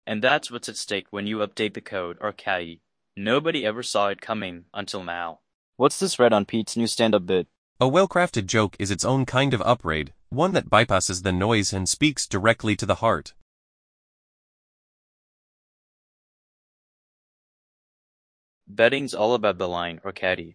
And that's what's at stake when you update the code, or caddy. Nobody ever saw it coming until now. What's this read on Pete's new stand-up bit? A well-crafted joke is its own kind of upgrade, one that bypasses the noise and speaks directly to the heart. Betting's all about the line, or caddy.